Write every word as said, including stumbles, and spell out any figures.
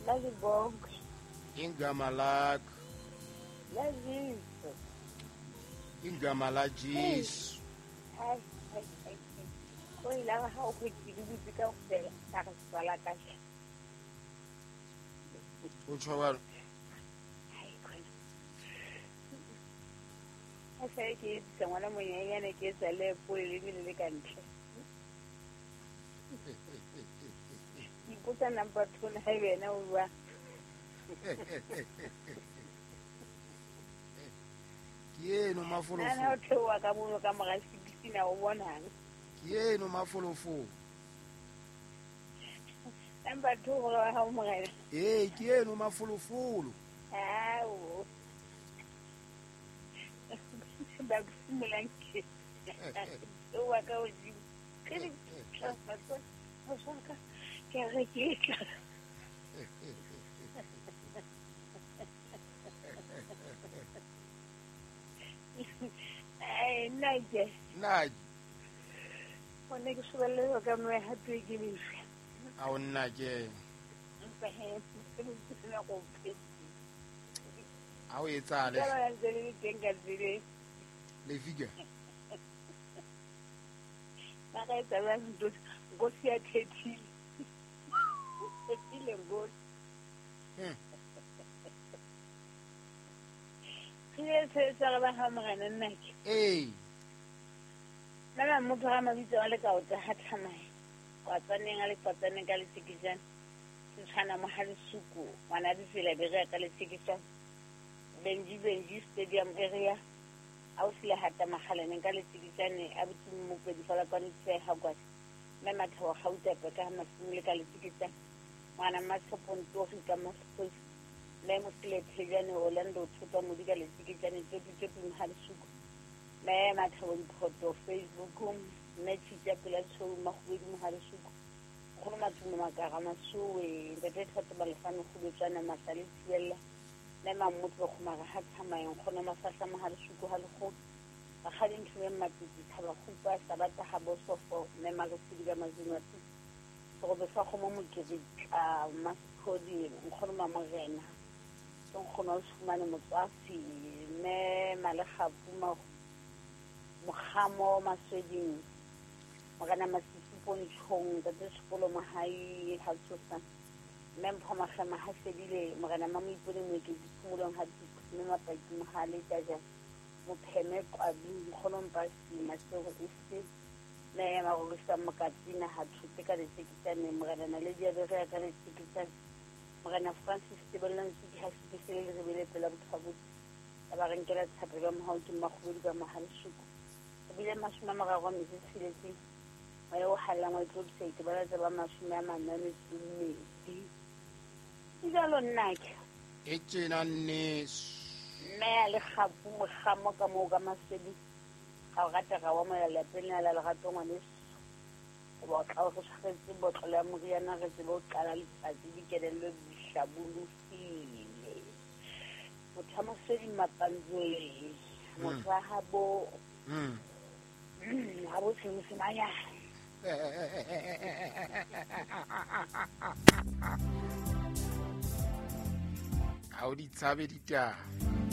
Lazibonke. Igama lakho. Laziso. Igama la Jesu. Hayi, hayi, hayi. Kuyilapha ha ukujika ukuthi ka ubheka sakasala kahle. Utsho wena. Hayi khona. Asa ke ngwana monyenyane ke sa le pole le bile le kantle. Ipotsa number two na hae wena o bua. Yeno mafolo. Nana o thewa ka mono ka mora sixteen a o bonang. Yeno mafolo fo. Number two go ga ha o mogela. Eh, ke yeno mafolo folo. Awo. Ba simulanke. O wa ka o di. Ke ka fa o soka. Ke re ke. Ai, naje. Naje. One ke shobelle ka mo ha twe ke lefe. A o nna ke. Mpa he, ke mo go phe. A o etsa le. Ka ba le tenga dire. Le figa. Ba ga etsa ba ntlo go sia thethile. Thethile go. Hmm. Ke se sa ba ha mogana nna ke. Eh. Nana motho ga mabitso a le ka o tsa hatsamai. Kwa tsaneng a le tsaneng ka le tsikijana. Se tshwana mo ha le suku, wana di fela be re ka le tsikijana. Benji Benji Stadium area. A o sile hata magalane ka le tsikijana a botse mo pedi fela ka le tse ha kwa. Mme matha wa gauta pe ka masimo le ka le tsikijana. Mwana matsopon to fika mo se. Le mo sile tshejane Orlando tsota mo di ka le tsikijana tse di tse mo ha le suku. Me matha wa photo Facebook me tshitya pela tsho magwedi mo ha le suku. Go mathumo makaga masoe the dead hot balefane go betsana masale tsiela le mamotho go maga ha tsamayeng gona masahla mo ha le suku ha le go ba ga dintho le mapitsi thaba go pa sa batla ga bosofo me mago sidiga mazima tsi go be fa go mo mokiri a maskhodi go mo mamorena so go no sumane motswafi me male ga puma mogamo masweding magana masisi ponchong ka tse sekolo mo hae ha tsosa mempo magama ha sedile magana ma mo ipone mo ke ditshimolong ha di me mapaki mo ha le tja mo pheme kwa di khonom ba si masego ise le ma go sa mo ka tsina ha thute ka le tsekitsane magana na le dia re ka le tsekitsane magana Francis Tibelan se ha se se le re bele pela bothabu ba re nkela tshape ba mo ha ke magodi ba mo ha le shuku bile mashima magago me se tshiletse wa yo hala mo tlo tse ke ba tsa ba mashima ma nane tsumedi idalo nnake e tsena nne me le gapu mo gamo ka mo ka masedi ga ga ta ga wa mo la pena la le gato ngwane go tla go tshetse botlo la moriana re tse bo qala le tsatsi di kelelo dishabulu file mo thama sedi mapanzwe mo tsa habo mm ha bo se manya a o di tshabe ditaba